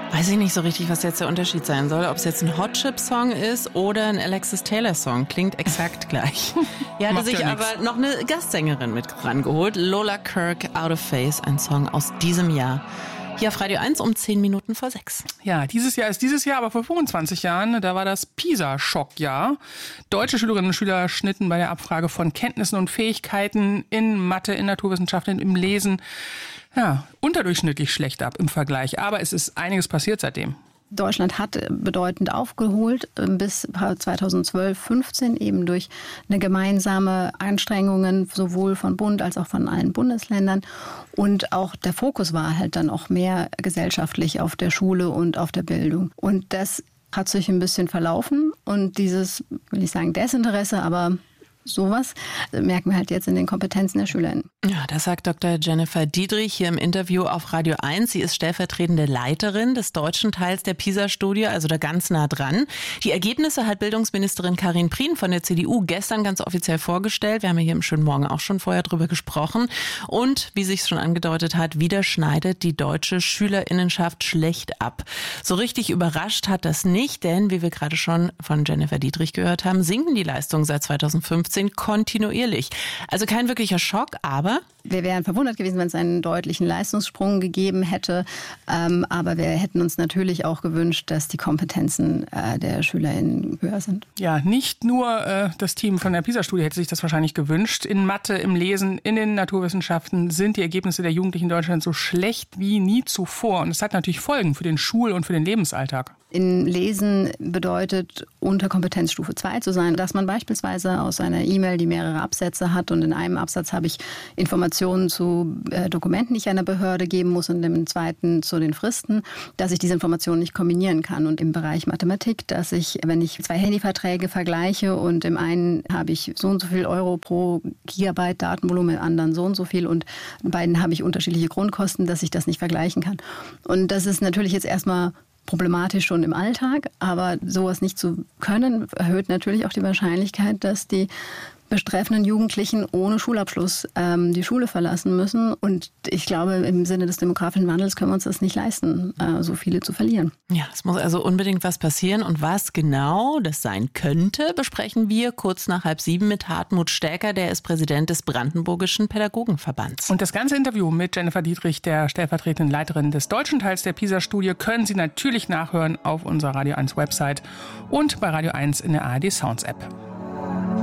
Weiß ich nicht so richtig, was jetzt der Unterschied sein soll. Ob es jetzt ein Hot Chip Song ist oder ein Alexis Taylor Song. Klingt exakt gleich. Hier hatte sich aber noch eine Gastsängerin mit rangeholt. Lola Kirke, Out of Phase, ein Song aus diesem Jahr. Hier auf Radio 1 um 6:10. Ja, dieses Jahr ist dieses Jahr, aber vor 25 Jahren, da war das PISA-Schockjahr. Deutsche Schülerinnen und Schüler schnitten bei der Abfrage von Kenntnissen und Fähigkeiten in Mathe, in Naturwissenschaften, im Lesen, unterdurchschnittlich schlecht ab im Vergleich. Aber es ist einiges passiert seitdem. Deutschland hat bedeutend aufgeholt bis 2012, 15 eben durch eine gemeinsame Anstrengungen sowohl von Bund als auch von allen Bundesländern. Und auch der Fokus war halt dann auch mehr gesellschaftlich auf der Schule und auf der Bildung. Und das hat sich ein bisschen verlaufen. Und dieses, will ich sagen, Desinteresse, aber sowas merken wir halt jetzt in den Kompetenzen der SchülerInnen. Ja, das sagt Dr. Jennifer Dietrich hier im Interview auf Radio 1. Sie ist stellvertretende Leiterin des deutschen Teils der PISA-Studie, also da ganz nah dran. Die Ergebnisse hat Bildungsministerin Karin Prien von der CDU gestern ganz offiziell vorgestellt. Wir haben ja hier im Schönen Morgen auch schon vorher drüber gesprochen. Und, wie sich es schon angedeutet hat, wieder schneidet die deutsche SchülerInnenschaft schlecht ab. So richtig überrascht hat das nicht, denn, wie wir gerade schon von Jennifer Dietrich gehört haben, sinken die Leistungen seit 2015 kontinuierlich. Also kein wirklicher Schock, aber wir wären verwundert gewesen, wenn es einen deutlichen Leistungssprung gegeben hätte. Aber wir hätten uns natürlich auch gewünscht, dass die Kompetenzen der SchülerInnen höher sind. Ja, nicht nur das Team von der PISA-Studie hätte sich das wahrscheinlich gewünscht. In Mathe, im Lesen, in den Naturwissenschaften sind die Ergebnisse der Jugendlichen in Deutschland so schlecht wie nie zuvor. Und es hat natürlich Folgen für den Schul- und für den Lebensalltag. In Lesen bedeutet, unter Kompetenzstufe 2 zu sein, dass man beispielsweise aus einer E-Mail, die mehrere Absätze hat und in einem Absatz habe ich Informationen zu Dokumenten, die ich einer Behörde geben muss und im zweiten zu den Fristen, dass ich diese Informationen nicht kombinieren kann. Und im Bereich Mathematik, dass ich, wenn ich 2 Handyverträge vergleiche und im einen habe ich so und so viel Euro pro Gigabyte Datenvolumen, im anderen so und so viel und in beiden habe ich unterschiedliche Grundkosten, dass ich das nicht vergleichen kann. Und das ist natürlich jetzt erstmal problematisch schon im Alltag, aber sowas nicht zu können, erhöht natürlich auch die Wahrscheinlichkeit, dass die betreffenden Jugendlichen ohne Schulabschluss die Schule verlassen müssen. Und ich glaube, im Sinne des demografischen Wandels können wir uns das nicht leisten, so viele zu verlieren. Ja, es muss also unbedingt was passieren. Und was genau das sein könnte, besprechen wir kurz nach 6:30 mit Hartmut Stäker, der ist Präsident des Brandenburgischen Pädagogenverbands. Und das ganze Interview mit Jennifer Dietrich, der stellvertretenden Leiterin des deutschen Teils der PISA-Studie, können Sie natürlich nachhören auf unserer Radio 1 Website und bei Radio 1 in der ARD Sounds App.